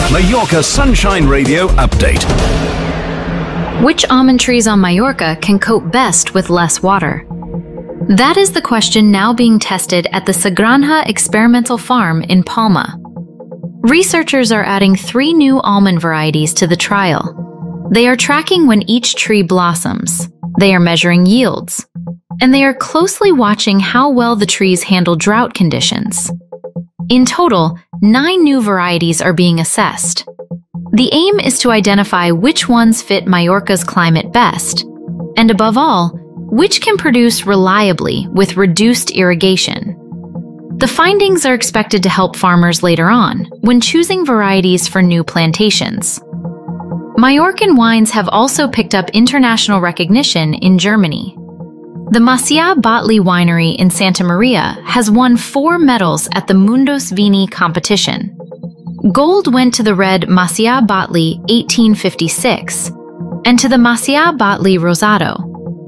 Mallorca Sunshine Radio update. Which almond trees on Mallorca can cope best with less water? That is the question now being tested at the Sagranja Experimental Farm in Palma. Researchers are adding 3 new almond varieties to the trial. They are tracking when each tree blossoms. They are measuring yields. And they are closely watching how well the trees handle drought conditions. In total, 9 new varieties are being assessed. The aim is to identify which ones fit Mallorca's climate best, and above all, which can produce reliably with reduced irrigation. The findings are expected to help farmers later on when choosing varieties for new plantations. Mallorcan wines have also picked up international recognition in Germany. The Macià Batllí winery in Santa Maria has won 4 medals at the Mundus Vini competition. Gold went to the red Macià Batllí 1856 and to the Macià Batllí Rosado.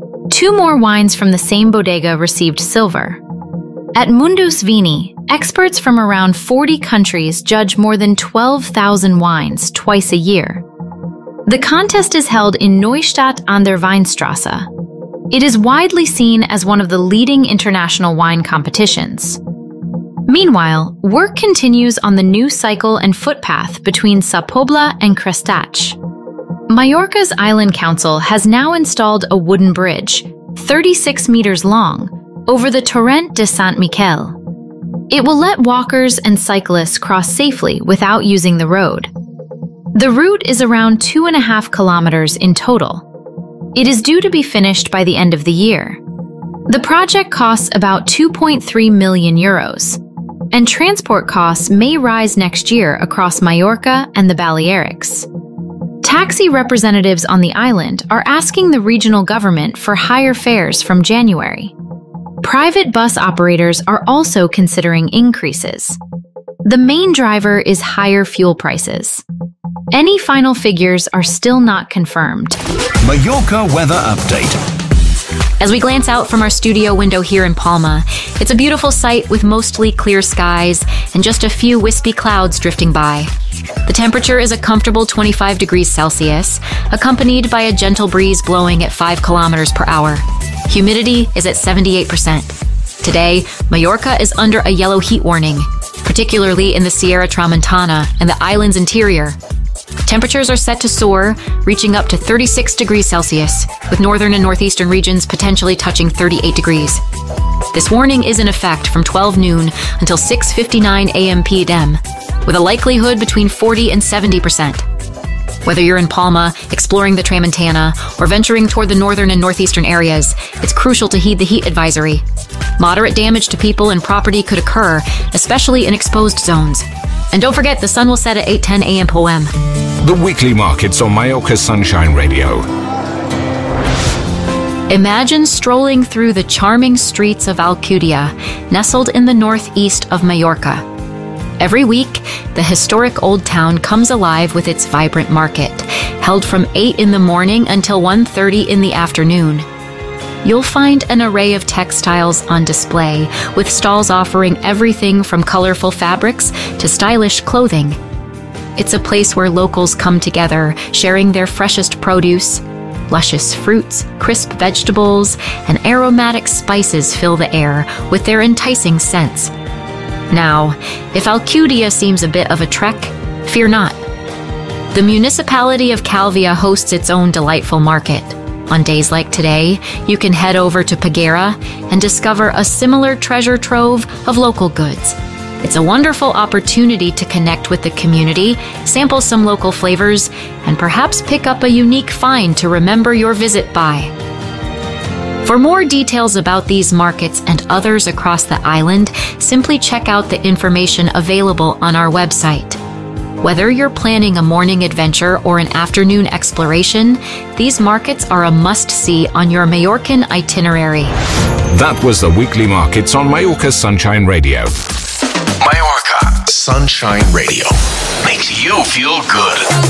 2 more wines from the same bodega received silver. At Mundus Vini, experts from around 40 countries judge more than 12,000 wines twice a year. The contest is held in Neustadt an der Weinstraße. It is widely seen as one of the leading international wine competitions. Meanwhile, work continues on the new cycle and footpath between Sa Pobla and Crestach. Mallorca's Island Council has now installed a wooden bridge, 36 meters long, over the Torrent de Sant Miquel. It will let walkers and cyclists cross safely without using the road. The route is around 2.5 kilometers in total. It is due to be finished by the end of the year. The project costs about 2.3 million euros, and transport costs may rise next year across Mallorca and the Balearics. Taxi representatives on the island are asking the regional government for higher fares from January. Private bus operators are also considering increases. The main driver is higher fuel prices. Any final figures are still not confirmed. Mallorca weather update. As we glance out from our studio window here in Palma, it's a beautiful sight with mostly clear skies and just a few wispy clouds drifting by. The temperature is a comfortable 25 degrees Celsius, accompanied by a gentle breeze blowing at 5 kilometers per hour. Humidity is at 78%. Today, Mallorca is under a yellow heat warning, particularly in the Sierra Tramontana and the island's interior. Temperatures are set to soar, reaching up to 36 degrees Celsius, with northern and northeastern regions potentially touching 38 degrees. This warning is in effect from 12 noon until 6:59 a.m. p.m., with a likelihood between 40 and 70%. Whether you're in Palma, exploring the Tramontana, or venturing toward the northern and northeastern areas, it's crucial to heed the heat advisory. Moderate damage to people and property could occur, especially in exposed zones. And don't forget, the sun will set at 8:10 a.m. p.m. The weekly markets on Mallorca Sunshine Radio. Imagine strolling through the charming streets of Alcudia, nestled in the northeast of Mallorca. Every week, the historic old town comes alive with its vibrant market, held from 8 in the morning until 1:30 in the afternoon. You'll find an array of textiles on display, with stalls offering everything from colorful fabrics to stylish clothing. It's a place where locals come together, sharing their freshest produce. Luscious fruits, crisp vegetables, and aromatic spices fill the air with their enticing scents. Now, if Alcudia seems a bit of a trek, fear not. The municipality of Calvia hosts its own delightful market. On days like today, you can head over to Peguera and discover a similar treasure trove of local goods. It's a wonderful opportunity to connect with the community, sample some local flavors, and perhaps pick up a unique find to remember your visit by. For more details about these markets and others across the island, simply check out the information available on our website. Whether you're planning a morning adventure or an afternoon exploration, these markets are a must-see on your Mallorcan itinerary. That was the weekly markets on Mallorca Sunshine Radio. Mallorca Sunshine Radio makes you feel good.